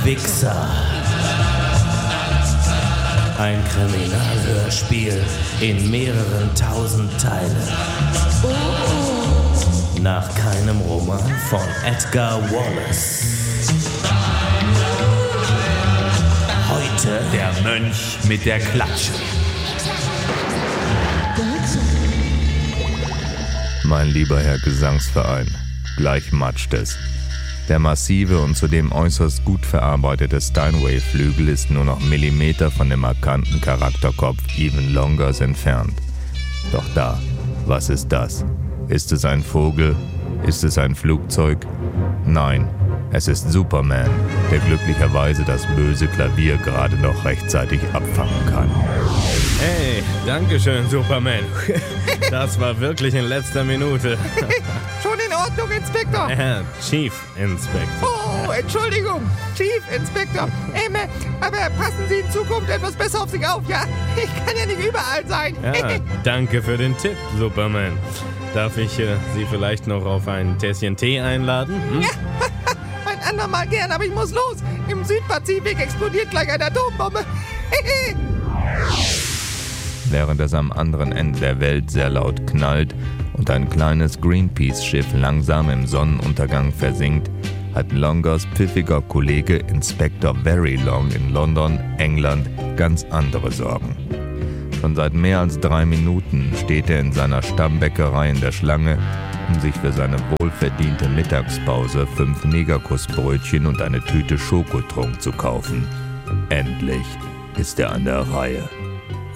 Wichser. Ein Kriminalhörspiel in mehreren tausend Teilen. Nach keinem Roman von Edgar Wallace. Heute der Mönch mit der Klatsche. Mein lieber Herr Gesangsverein, gleich matscht es. Der massive und zudem äußerst gut verarbeitete Steinway-Flügel ist nur noch Millimeter von dem markanten Charakterkopf Even Longers entfernt. Doch da, was ist das? Ist es ein Vogel? Ist es ein Flugzeug? Nein, es ist Superman, der glücklicherweise das böse Klavier gerade noch rechtzeitig abfangen kann. Hey, dankeschön, Superman. Das war wirklich in letzter Minute. Schon in Ordnung, Inspektor. Chief Inspector. Oh, Entschuldigung, Chief Inspector. Aber passen Sie in Zukunft etwas besser auf sich auf, ja? Ich kann ja nicht überall sein. Ja, danke für den Tipp, Superman. Darf ich Sie vielleicht noch auf ein Tässchen Tee einladen? Ja, ein andermal gern, aber ich muss los. Im Südpazifik explodiert gleich eine Atombombe. Während es am anderen Ende der Welt sehr laut knallt und ein kleines Greenpeace-Schiff langsam im Sonnenuntergang versinkt, hat Longers pfiffiger Kollege Inspector Very Long in London, England, ganz andere Sorgen. Schon seit mehr als 3 Minuten steht er in seiner Stammbäckerei in der Schlange, um sich für seine wohlverdiente Mittagspause 5 Negerkussbrötchen und eine Tüte Schokotrunk zu kaufen. Endlich ist er an der Reihe.